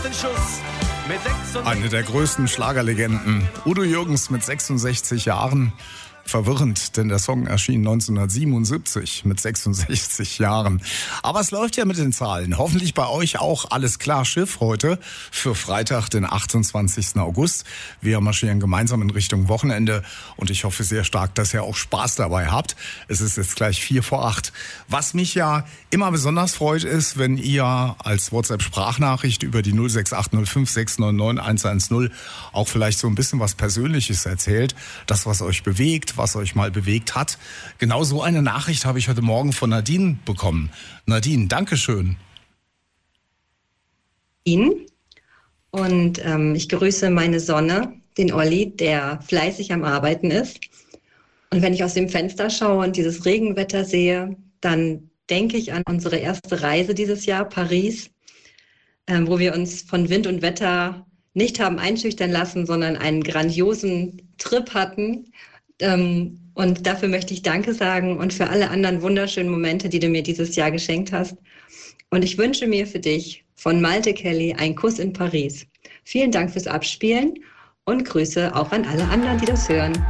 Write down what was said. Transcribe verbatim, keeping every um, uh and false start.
letzten Schuss mit sechsundsechzig. Eine der größten Schlagerlegenden. Udo Jürgens mit sechsundsechzig Jahren. Verwirrend, denn der Song erschien neunzehnhundertsiebenundsiebzig mit sechsundsechzig Jahren. Aber es läuft ja mit den Zahlen. Hoffentlich bei euch auch alles klar Schiff heute für Freitag, den achtundzwanzigsten August. Wir marschieren gemeinsam in Richtung Wochenende und ich hoffe sehr stark, dass ihr auch Spaß dabei habt. Es ist jetzt gleich vier vor acht. Was mich ja immer besonders freut, ist, wenn ihr als WhatsApp-Sprachnachricht über die null sechs acht null fünf sechs neun neun eins eins null auch vielleicht so ein bisschen was Persönliches erzählt. Das, was euch bewegt, was euch mal bewegt hat. Genau so eine Nachricht habe ich heute Morgen von Nadine bekommen. Nadine, Dankeschön. Und ähm, ich grüße meine Sonne, den Olli, der fleißig am Arbeiten ist. Und wenn ich aus dem Fenster schaue und dieses Regenwetter sehe, dann denke ich an unsere erste Reise dieses Jahr, Paris, ähm, wo wir uns von Wind und Wetter nicht haben einschüchtern lassen, sondern einen grandiosen Trip hatten. Und dafür möchte ich Danke sagen und für alle anderen wunderschönen Momente, die du mir dieses Jahr geschenkt hast. Und ich wünsche mir für dich von Malte Kelly einen Kuss in Paris. Vielen Dank fürs Abspielen und Grüße auch an alle anderen, die das hören.